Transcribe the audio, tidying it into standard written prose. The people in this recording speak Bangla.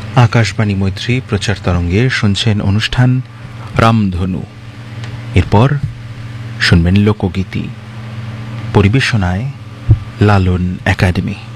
আকাশবাণী মৈত্রী প্রচার তরঙ্গে শুনছেন অনুষ্ঠান রামধনু। এরপর শুনবেন লোকগীতি, পরিবেশনায় লালন একাডেমি।